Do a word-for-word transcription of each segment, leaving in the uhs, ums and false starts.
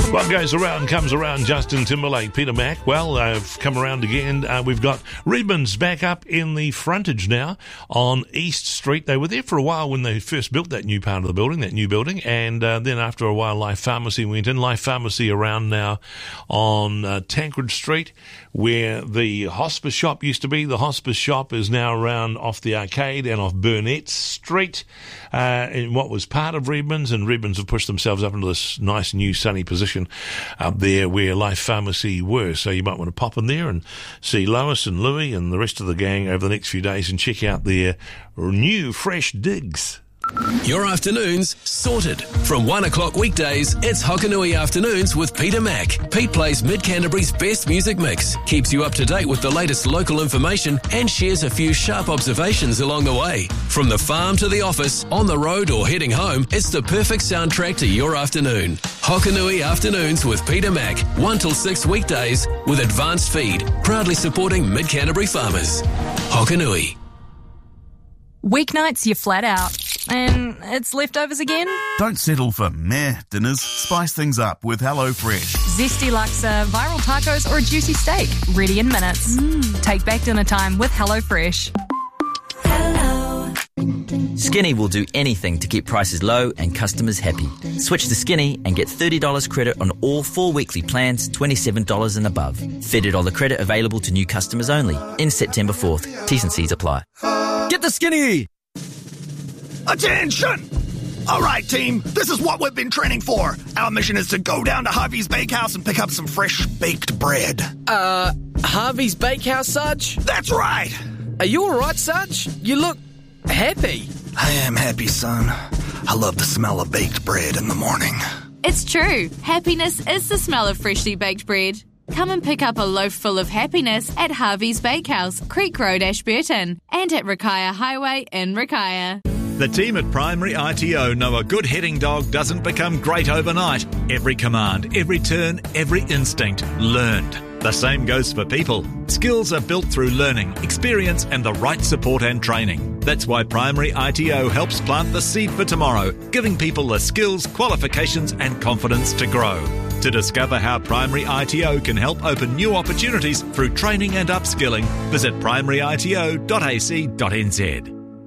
What goes around comes around. Justin Timberlake, Peter Mac. Well, I've come around again. Uh, we've got Redmond's back up in the frontage now on East Street. They were there for a while when they first built that new part of the building, that new building. And uh, then after a while, Life Pharmacy went in. Life Pharmacy around now on uh, Tancred Street, where the hospice shop used to be. The hospice shop is now around off the arcade and off Burnett Street, uh, in what was part of Redmond's. And Redmond's have pushed themselves up into this nice new sunny position up there where Life Pharmacy were. So you might want to pop in there and see Lois and Louis and the rest of the gang over the next few days and check out their new fresh digs. Your afternoons sorted. From one o'clock weekdays, it's Hokanui Afternoons with Peter Mac. Pete plays Mid-Canterbury's best music mix, keeps you up to date with the latest local information, and shares a few sharp observations along the way. From the farm to the office, on the road or heading home, it's the perfect soundtrack to your afternoon. Hokanui Afternoons with Peter Mac, one till six weekdays with Advanced Feed, proudly supporting Mid-Canterbury farmers. Hokanui. Weeknights, you're flat out. And it's leftovers again? Don't settle for meh dinners. Spice things up with HelloFresh. Zesty laksa, viral tacos, or a juicy steak. Ready in minutes. Mm. Take back dinner time with HelloFresh. Hello. Skinny will do anything to keep prices low and customers happy. Switch to Skinny and get thirty dollars credit on all four weekly plans, twenty-seven dollars and above. thirty dollars credit available to new customers only. In September fourth. T's and C's apply. Get the Skinny! Attention! All right, team, this is what we've been training for. Our mission is to go down to Harvey's Bakehouse and pick up some fresh baked bread. Uh, Harvey's Bakehouse, Sarge? That's right. Are you all right, Sarge? You look happy. I am happy, son. I love the smell of baked bread in the morning. It's true. Happiness is the smell of freshly baked bread. Come and pick up a loaf full of happiness at Harvey's Bakehouse, Creek Road, Ashburton, and at Rakaia Highway in Rakaia. The team at Primary I T O know a good heading dog doesn't become great overnight. Every command, every turn, every instinct learned. The same goes for people. Skills are built through learning, experience, and the right support and training. That's why Primary I T O helps plant the seed for tomorrow, giving people the skills, qualifications, and confidence to grow. To discover how Primary I T O can help open new opportunities through training and upskilling, visit primary I T O dot a c dot n z.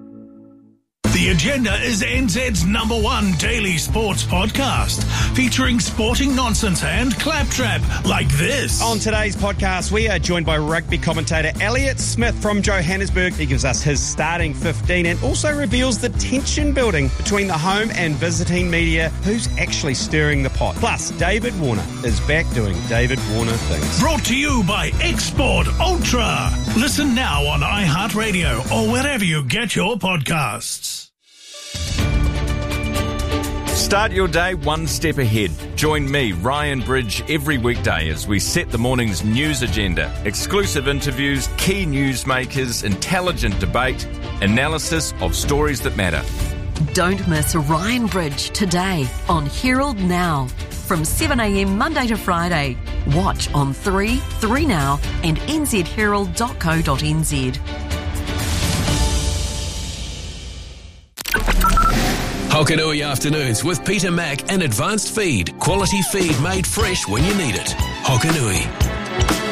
The Agenda is N Z's number one daily sports podcast, featuring sporting nonsense and claptrap like this. On today's podcast, we are joined by rugby commentator Elliot Smith from Johannesburg. He gives us his starting fifteen and also reveals the tension building between the home and visiting media. Who's actually stirring the pot? Plus, David Warner is back doing David Warner things. Brought to you by Export Ultra. Listen now on iHeartRadio or wherever you get your podcasts. Start your day one step ahead. Join me, Ryan Bridge, every weekday as we set the morning's news agenda. Exclusive interviews, key newsmakers, intelligent debate, analysis of stories that matter. Don't miss Ryan Bridge today on Herald Now from seven a m Monday to Friday. Watch on three, three Now and n z herald dot co dot n z. Hokanui Afternoons with Peter Mac and Advanced Feed. Quality feed made fresh when you need it. Hokanui.